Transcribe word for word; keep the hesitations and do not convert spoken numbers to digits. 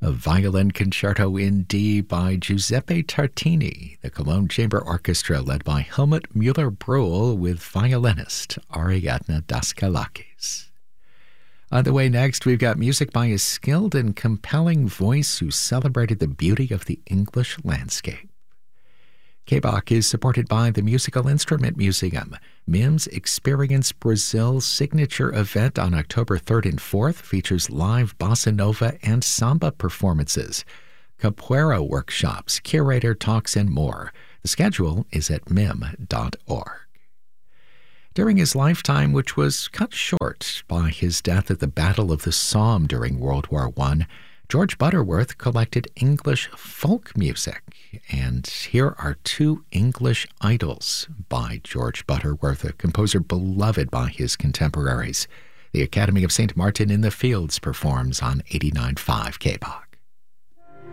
A violin concerto in D by Giuseppe Tartini, the Cologne Chamber Orchestra led by Helmut Müller-Brühl with violinist Ariadne Daskalakis. On the way next, we've got music by a skilled and compelling voice who celebrated the beauty of the English landscape. K B O C is supported by the Musical Instrument Museum. MIMS Experience Brazil's signature event on October third and fourth features live bossa nova and samba performances, capoeira workshops, curator talks, and more. The schedule is at mim dot org. During his lifetime, which was cut short by his death at the Battle of the Somme during World War One, George Butterworth collected English folk music, and here are two English idols by George Butterworth, a composer beloved by his contemporaries. The Academy of Saint Martin in the Fields performs on eighty-nine point five K B O C.